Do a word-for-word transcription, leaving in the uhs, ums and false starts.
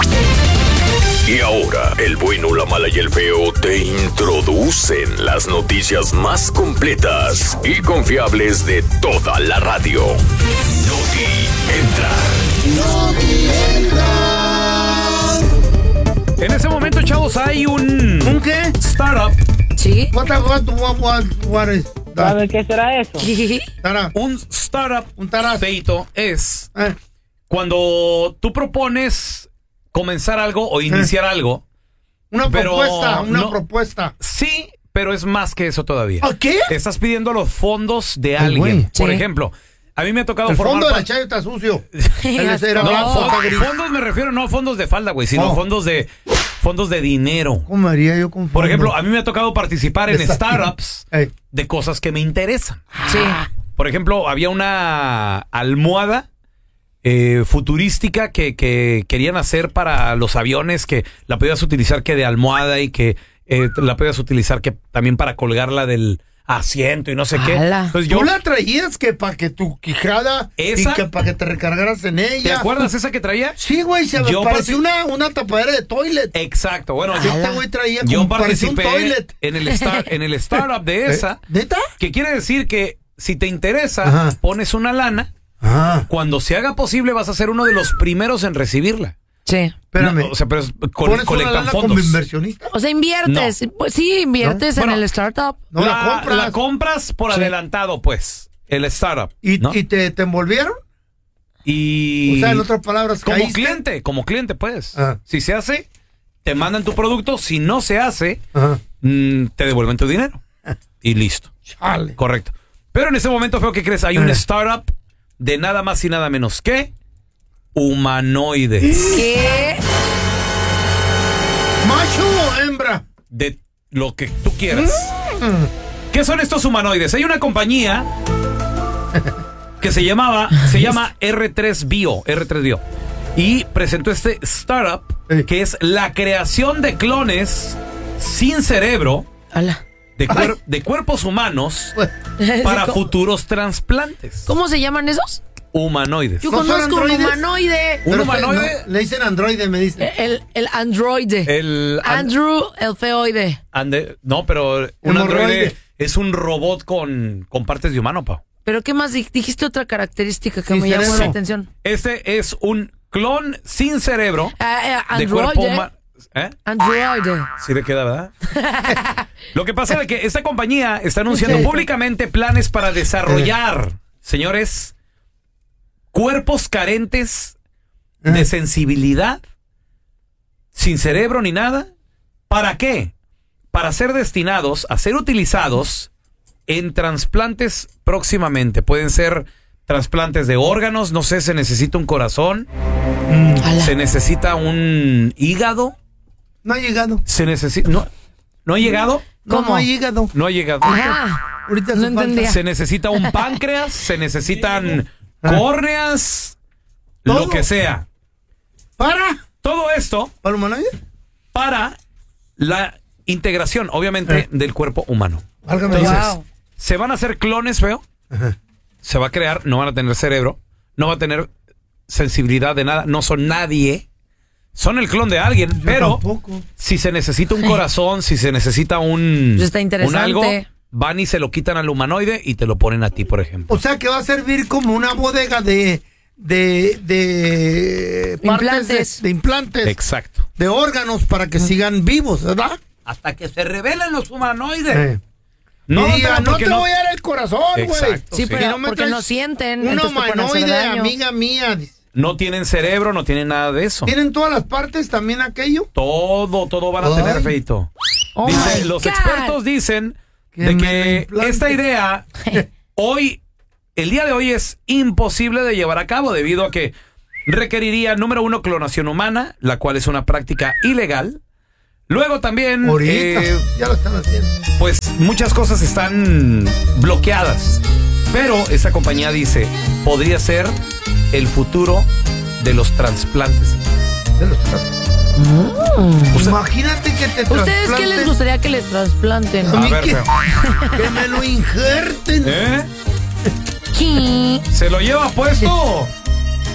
Y ahora, el bueno, la mala y el feo te introducen las noticias más completas y confiables de toda la radio. Noti Entra. Noti Entra. En ese momento, chavos, hay un... ¿Un qué? Startup. Sí. What, what, what, what, what is that? ¿Sabe qué será eso? Tara. Un startup, Un taraz. feito, es Eh. cuando tú propones comenzar algo o iniciar Eh. algo. Una Pero propuesta, una no- propuesta. Sí, pero es más que eso todavía. ¿A qué? Estás pidiendo los fondos de Ay, alguien. güey. Por Sí. ejemplo, a mí me ha tocado El formar fondo de la pa- chayo está sucio. Qué Él es- era asco. blanco, No, está fo- gris. fondos me refiero no a fondos de falda, güey, sino Oh. fondos de fondos de dinero. ¿Cómo haría yo con Por fondo? ejemplo, a mí me ha tocado participar en Desafío. startups Ey. de cosas que me interesan. Sí. Por ejemplo, había una almohada eh, futurística que, que querían hacer para los aviones, que la podías utilizar que de almohada y que eh, la podías utilizar que también para colgarla del asiento y no sé qué. ¡Hala! Entonces yo, Tú la traías que para que tu quijada ¿Esa? y que para que te recargaras en ella. ¿te acuerdas esa que traía? Sí, güey, se me Yo pareció partic- una, una tapadera de toilet. Exacto, bueno, yo, Este güey traía yo como parecía un participé toilet. en el, star- en el startup de esa, ¿Eh? ¿Neta? que quiere decir que si te interesa, Ajá. pones una lana. Ah, Cuando se haga posible vas a ser uno de los primeros en recibirla. Sí. espérame. No, o sea, pero es- col- ¿Pones una colectan lana como fondos. inversionista? O sea, inviertes. Pues sí, inviertes ¿No? en Bueno, el startup. No la, compras. la compras por Sí. adelantado, pues. El startup. ¿Y, ¿no? y te, te envolvieron? Y- O sea, en otras palabras, como ¿caíste? cliente, como cliente, pues. Ah. Si se hace, te mandan tu producto. Si no se hace, Ajá. mm, te devuelven tu dinero. Y listo. Chale. Correcto. Pero en ese momento, feo, ¿qué crees? Hay un Eh. startup de nada más y nada menos que humanoides. ¿Qué? ¿Macho o hembra? De lo que tú quieras. Mm. ¿Qué son estos humanoides? Hay una compañía que se llamaba, se llama R tres Bio, R tres Bio. Y presentó este startup Eh. que es la creación de clones sin cerebro Hola. de, cuer- de cuerpos humanos Pues, para ¿Cómo, futuros trasplantes. ¿Cómo se llaman esos? Humanoides. Yo ¿No son conozco un androides? humanoide. ¿Un pero humanoide? no, le dicen androide, me dicen. El, el androide. El and- Andrew, el feoide. ande- no, pero un Hemorroide. androide es un robot con, con partes de humano, Pau. ¿Pero qué más? Di- Dijiste otra característica que Sí, me llamó cerebro. la atención. Este es un clon sin cerebro Ah, eh, de cuerpo androide. humano. ¿Eh? Androide. Sí le queda, ¿verdad? Lo que pasa es que esta compañía está anunciando Sí. públicamente planes para desarrollar, señores, cuerpos carentes de Eh. sensibilidad, sin cerebro ni nada. ¿Para qué? Para ser destinados a ser utilizados en trasplantes próximamente. Pueden ser trasplantes de órganos, no sé, se necesita un corazón, Ala. se necesita un hígado, No ha llegado. se necesita... ¿No, ¿no ha llegado? No, ¿Cómo? no ha llegado. No ha llegado. Ajá. Ahorita No hace falta. entendía. Se necesita un páncreas, se necesitan córneas, Todo. lo que sea. ¿Para? Todo esto ¿Para el humanoide? para la integración, obviamente, Eh. del cuerpo humano. Válgame Entonces, Dios. Wow. se van a hacer clones, feo. Ajá. Se va a crear, no van a tener cerebro, no va a tener sensibilidad de nada, no son nadie. Son el clon de alguien, Yo pero tampoco. si se necesita un corazón, si se necesita un, Pues está un interesante. algo, van y se lo quitan al humanoide y te lo ponen a ti, por ejemplo. O sea que va a servir como una bodega de de de Implantes. de, de implantes, Exacto. de órganos para que sigan vivos, ¿verdad? Hasta que se revelen los humanoides. Eh. No, Y diga, pero no porque te no- voy a dar el corazón, güey. Exacto, Sí, sí. pero Y no me porque traes no sienten. Un entonces te pueden hacer humanoide, daño. amiga mía. dice. No tienen cerebro, no tienen nada de eso. ¿Tienen todas las partes también aquello? Todo, todo van a Ay. tener, feito. Oh Dice, my los God. expertos dicen Que de me que lo implante. esta idea hoy, el día de hoy es imposible de llevar a cabo debido a que requeriría, número uno, clonación humana, la cual es una práctica ilegal. Luego también, Ahorita eh, ya lo están haciendo. pues muchas cosas están bloqueadas. Pero esta compañía dice, podría ser el futuro de los trasplantes. De los tra- Imagínate que te ¿Ustedes qué les trasplanten. gustaría que les trasplanten? A mí A ver, que, feo. que me lo injerten. ¿Eh? ¿Qué? ¿Se lo lleva puesto?